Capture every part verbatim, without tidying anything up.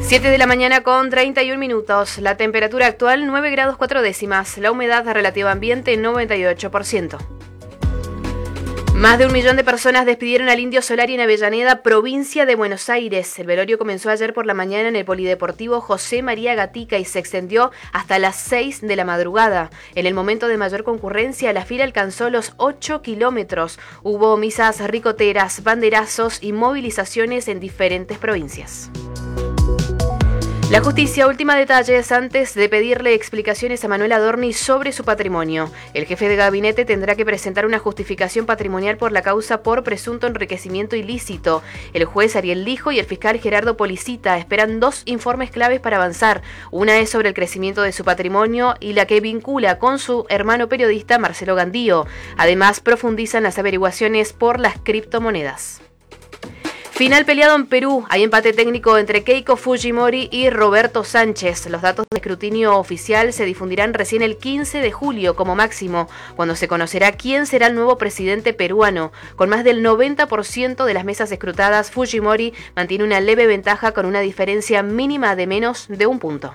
siete de la mañana con treinta y un minutos. La temperatura actual nueve grados cuatro décimas. La humedad relativa ambiente noventa y ocho por ciento. Más de un millón de personas despidieron al Indio Solari en Avellaneda, provincia de Buenos Aires. El velorio comenzó ayer por la mañana en el Polideportivo José María Gatica y se extendió hasta las seis de la madrugada. En el momento de mayor concurrencia, la fila alcanzó los ocho kilómetros. Hubo misas ricoteras, banderazos y movilizaciones en diferentes provincias. La justicia ultima detalles antes de pedirle explicaciones a Manuel Adorni sobre su patrimonio. El jefe de gabinete tendrá que presentar una justificación patrimonial por la causa por presunto enriquecimiento ilícito. El juez Ariel Lijo y el fiscal Gerardo Policita esperan dos informes claves para avanzar. Una es sobre el crecimiento de su patrimonio y la que vincula con su hermano periodista Marcelo Gandío. Además, profundizan las averiguaciones por las criptomonedas. Final peleado en Perú. Hay empate técnico entre Keiko Fujimori y Roberto Sánchez. Los datos de escrutinio oficial se difundirán recién el quince de julio como máximo, cuando se conocerá quién será el nuevo presidente peruano. Con más del noventa por ciento de las mesas escrutadas, Fujimori mantiene una leve ventaja con una diferencia mínima de menos de un punto.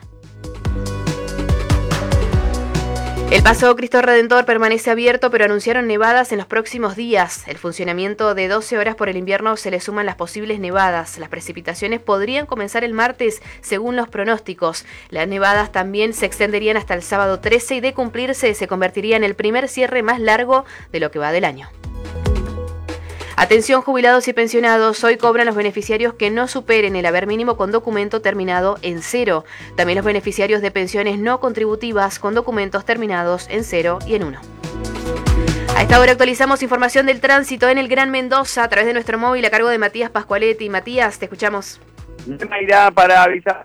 El Paso Cristo Redentor permanece abierto, pero anunciaron nevadas en los próximos días. El funcionamiento de doce horas por el invierno se le suman las posibles nevadas. Las precipitaciones podrían comenzar el martes, según los pronósticos. Las nevadas también se extenderían hasta el sábado trece y, de cumplirse, se convertiría en el primer cierre más largo de lo que va del año. Atención jubilados y pensionados, hoy cobran los beneficiarios que no superen el haber mínimo con documento terminado en cero. También los beneficiarios de pensiones no contributivas con documentos terminados en cero y en uno. A esta hora actualizamos información del tránsito en el Gran Mendoza a través de nuestro móvil a cargo de Matías Pascualetti. Matías, te escuchamos. Irá para avisar.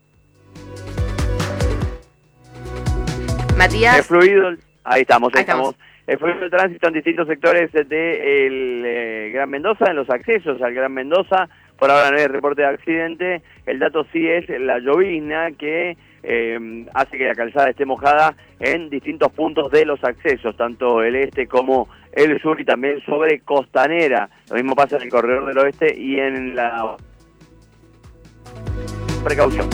Matías. Es fluido. Ahí estamos, ahí, ahí estamos. estamos. El fluido de tránsito en distintos sectores del de eh, Gran Mendoza, en los accesos al Gran Mendoza. Por ahora no hay reporte de accidente. El dato sí es la llovizna que eh, hace que la calzada esté mojada en distintos puntos de los accesos, tanto el este como el sur y también sobre Costanera. Lo mismo pasa en el corredor del oeste y en la precaución.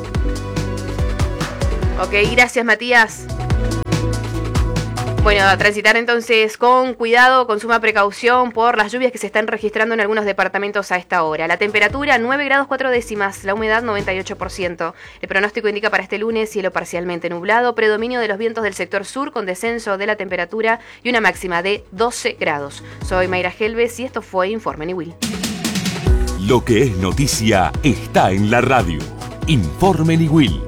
Ok, gracias Matías. Bueno, a transitar entonces con cuidado, con suma precaución por las lluvias que se están registrando en algunos departamentos a esta hora. La temperatura nueve grados cuatro décimas, la humedad noventa y ocho por ciento. El pronóstico indica para este lunes cielo parcialmente nublado, predominio de los vientos del sector sur con descenso de la temperatura y una máxima de doce grados. Soy Mayra Gelves y esto fue Informe Niwil. Lo que es noticia está en la radio. Informe Niwil.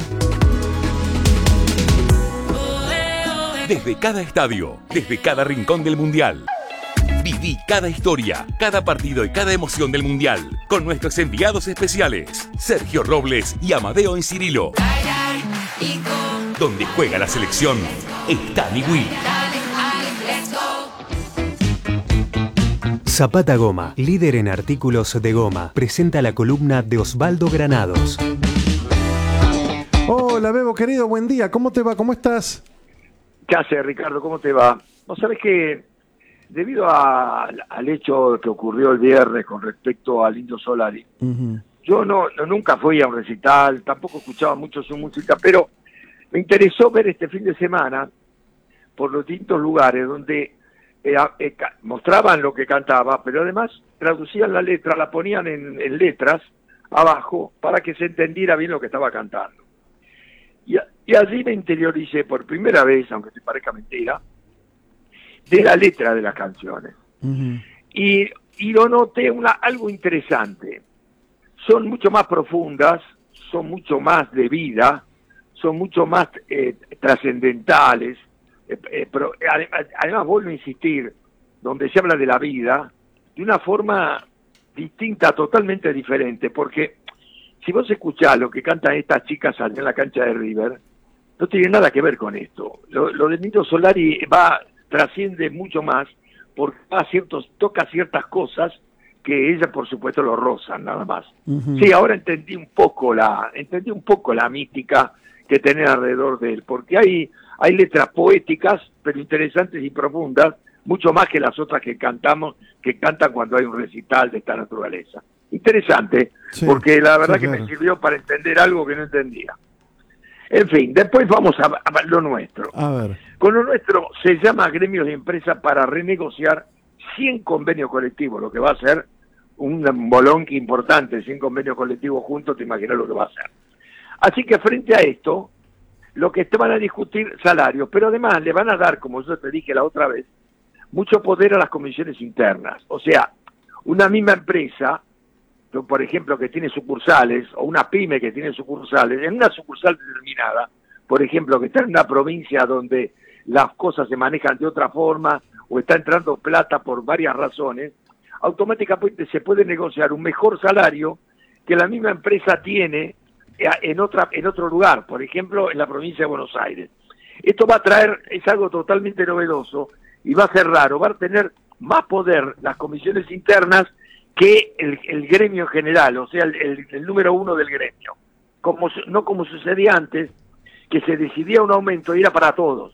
Desde cada estadio, desde cada rincón del Mundial. Viví cada historia, cada partido y cada emoción del Mundial con nuestros enviados especiales, Sergio Robles y Amadeo Encirilo. Donde juega la selección, está Niwil. Zapata Goma, líder en artículos de goma, presenta la columna de Osvaldo Granados. Hola Bebo, querido, buen día. ¿Cómo te va? ¿Cómo estás? ¿Qué haces, Ricardo? ¿Cómo te va? No sabes que debido a, al hecho que ocurrió el viernes con respecto al Indio Solari, uh-huh. yo no, no nunca fui a un recital, tampoco escuchaba mucho su música, pero me interesó ver este fin de semana por los distintos lugares donde eh, eh, mostraban lo que cantaba, pero además traducían la letra, la ponían en, en letras abajo para que se entendiera bien lo que estaba cantando. Y, y allí me interioricé por primera vez, aunque te parezca mentira, de la letra de las canciones. Uh-huh. Y, y lo noté una, algo interesante. Son mucho más profundas, son mucho más de vida, son mucho más eh, trascendentales. Eh, eh, pero, además, además, vuelvo a insistir, donde se habla de la vida, de una forma distinta, totalmente diferente, porque si vos escuchás lo que cantan estas chicas allá en la cancha de River, no tiene nada que ver con esto. Lo, lo de Indio Solari va, trasciende mucho más, porque va a ciertos, toca ciertas cosas que ella, por supuesto, lo rozan, nada más. Uh-huh. Sí, ahora entendí un poco la, entendí un poco la mística que tenés alrededor de él, porque hay, hay letras poéticas, pero interesantes y profundas, mucho más que las otras que cantamos, que cantan cuando hay un recital de esta naturaleza. Interesante, Sí, porque la verdad sí, que claro. me sirvió para entender algo que no entendía. En fin, después vamos a, a lo nuestro. A ver. Con lo nuestro se llama gremios de empresa para renegociar cien convenios colectivos, lo que va a ser un bolonqui importante, cien convenios colectivos juntos, te imaginas lo que va a ser. Así que frente a esto, lo que van a discutir salarios, pero además le van a dar, como yo te dije la otra vez, mucho poder a las comisiones internas. O sea, una misma empresa, por ejemplo, que tiene sucursales, o una pyme que tiene sucursales, en una sucursal determinada, por ejemplo, que está en una provincia donde las cosas se manejan de otra forma, o está entrando plata por varias razones, automáticamente se puede negociar un mejor salario que la misma empresa tiene en otra en otro lugar, por ejemplo, en la provincia de Buenos Aires. Esto va a traer, es algo totalmente novedoso, y va a ser raro, va a tener más poder las comisiones internas que el, el gremio en general, o sea, el, el, el número uno del gremio. Como, no como sucedía antes, que se decidía un aumento y era para todos.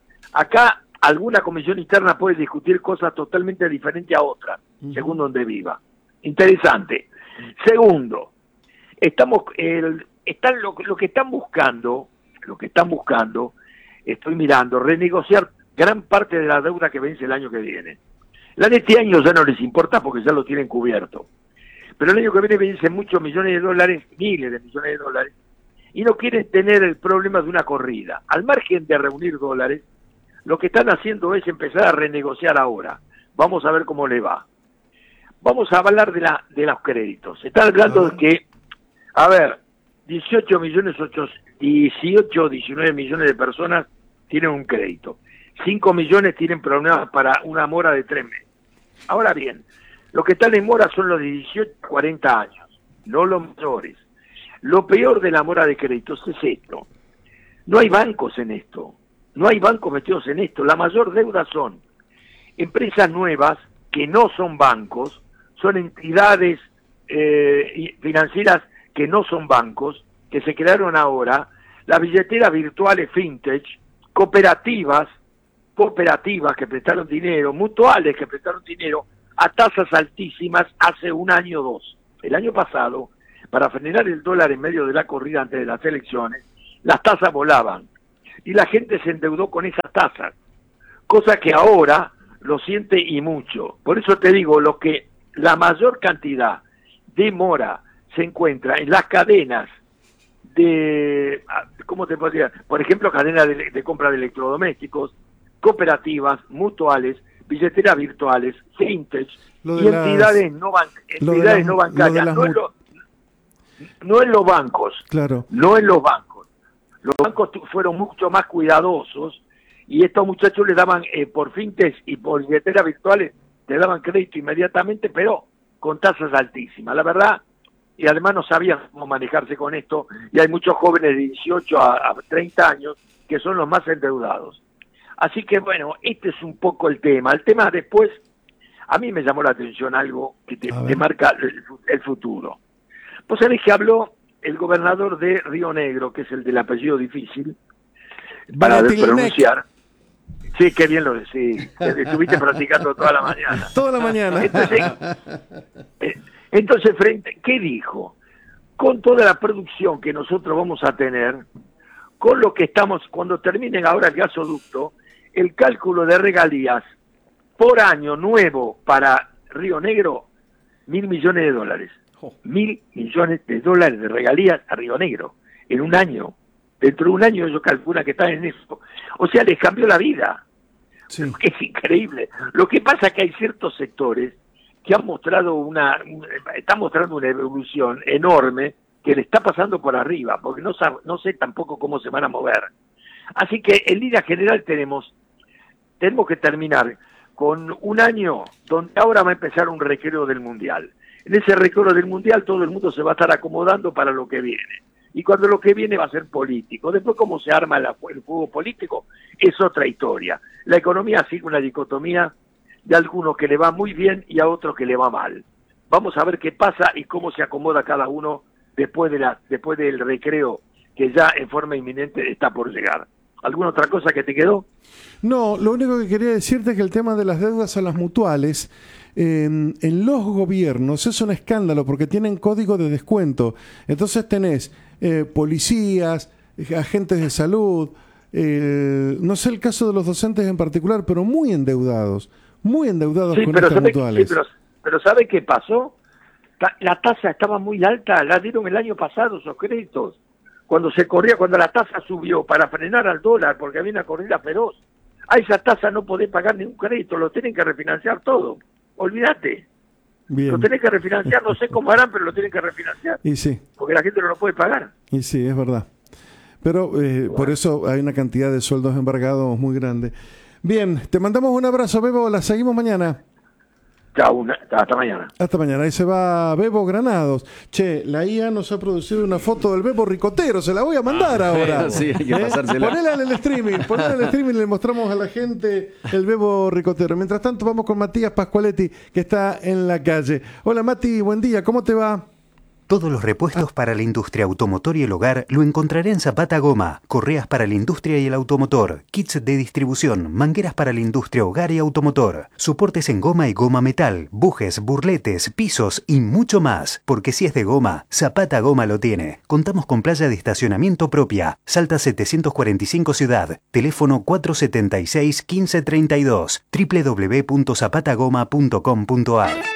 Acá alguna comisión interna puede discutir cosas totalmente diferentes a otras, uh-huh. según donde viva. Interesante. Segundo, estamos el, están lo, lo que están buscando, lo que están buscando, estoy mirando, renegociar gran parte de la deuda que vence el año que viene. La de este año ya no les importa porque ya lo tienen cubierto. Pero el año que viene vencen muchos millones de dólares, miles de millones de dólares, y no quieren tener el problema de una corrida. Al margen de reunir dólares, lo que están haciendo es empezar a renegociar ahora. Vamos a ver cómo le va. Vamos a hablar de la de los créditos. Se está hablando de que, a ver, dieciocho millones, dieciocho, diecinueve millones de personas tienen un crédito. cinco millones tienen problemas para una mora de tres meses. Ahora bien, los que están en mora son los de dieciocho a cuarenta años, no los mayores. Lo peor de la mora de créditos es esto. No hay bancos en esto. No hay bancos metidos en esto. La mayor deuda son empresas nuevas que no son bancos, son entidades eh, financieras que no son bancos, que se crearon ahora, las billeteras virtuales fintech, cooperativas, cooperativas que prestaron dinero, mutuales que prestaron dinero a tasas altísimas hace un año o dos. El año pasado, para frenar el dólar en medio de la corrida antes de las elecciones, las tasas volaban y la gente se endeudó con esas tasas, cosa que ahora lo siente y mucho. Por eso te digo, lo que la mayor cantidad de mora se encuentra en las cadenas de, ¿cómo te podría? Por ejemplo, cadenas de, de compra de electrodomésticos, cooperativas, mutuales, billeteras virtuales, fintech Lo y de las- entidades no, ban- lo de entidades las- no lo de bancarias. las No en, mu- lo- no en los bancos, Claro. no en los bancos. Los bancos tu- fueron mucho más cuidadosos y estos muchachos le daban, eh, por fintech y por billeteras virtuales, le daban crédito inmediatamente, pero con tasas altísimas. La verdad, y además no sabían cómo manejarse con esto, y hay muchos jóvenes de dieciocho a, a treinta años que son los más endeudados. Así que bueno, este es un poco el tema. El tema después, a mí me llamó la atención algo que te, A ver. te marca el, el futuro. Vos sabés que habló el gobernador de Río Negro, que es el del apellido difícil, para Baratilnec. pronunciar. Sí, qué bien lo decís. Estuviste practicando toda la mañana. Toda la mañana. Entonces, eh, entonces frente, ¿qué dijo? Con toda la producción que nosotros vamos a tener, con lo que estamos, cuando terminen ahora el gasoducto, el cálculo de regalías por año nuevo para Río Negro, mil millones de dólares. Mil millones de dólares de regalías a Río Negro en un año. Dentro de un año ellos calculan que están en eso. O sea, les cambió la vida. Sí. Es increíble. Lo que pasa es que hay ciertos sectores que han mostrado una, están mostrando una evolución enorme que le está pasando por arriba, porque no, sab, no sé tampoco cómo se van a mover. Así que en línea general tenemos, tenemos que terminar con un año donde ahora va a empezar un recreo del Mundial. En ese recreo del Mundial todo el mundo se va a estar acomodando para lo que viene. Y cuando lo que viene va a ser político. Después cómo se arma la, el juego político es otra historia. La economía sigue una dicotomía de algunos que le va muy bien y a otros que le va mal. Vamos a ver qué pasa y cómo se acomoda cada uno después de la después del recreo que ya en forma inminente está por llegar. ¿Alguna otra cosa que te quedó? No, lo único que quería decirte es que el tema de las deudas a las mutuales, eh, en los gobiernos es un escándalo porque tienen código de descuento. Entonces tenés eh, policías, agentes de salud, eh, no sé el caso de los docentes en particular, pero muy endeudados, muy endeudados Sí, con pero estas ¿sabe, mutuales. sí, pero, pero ¿sabe qué pasó? Ta- La tasa estaba muy alta, la dieron el año pasado esos créditos. Cuando se corría, cuando la tasa subió para frenar al dólar, porque había una corrida feroz. A esa tasa no podés pagar ningún crédito, lo tienen que refinanciar todo. Olvídate. Bien. Lo tienen que refinanciar, no sé cómo harán, pero lo tienen que refinanciar. Y sí, Porque la gente no lo puede pagar. y sí, es verdad. Pero eh, por eso hay una cantidad de sueldos embargados muy grande. Bien, te mandamos un abrazo, Bebo, la seguimos mañana. Chao, una- hasta mañana. Hasta mañana. Ahí se va Bebo Granados. Che, la I A nos ha producido una foto del Bebo ricotero. Se la voy a mandar Ah, ahora. sí, hay que pasársela. Ponela en el streaming. Ponela en el streaming y le mostramos a la gente el Bebo ricotero. Mientras tanto, vamos con Matías Pascualetti, que está en la calle. Hola, Mati. Buen día. ¿Cómo te va? Todos los repuestos para la industria automotor y el hogar lo encontraré en Zapata Goma. Correas para la industria y el automotor, kits de distribución, mangueras para la industria hogar y automotor, soportes en goma y goma metal, bujes, burletes, pisos y mucho más. Porque si es de goma, Zapata Goma lo tiene. Contamos con playa de estacionamiento propia. Salta setecientos cuarenta y cinco Ciudad. Teléfono cuatro siete seis, uno cinco tres dos. doble u doble u doble u punto zapata goma punto com punto a r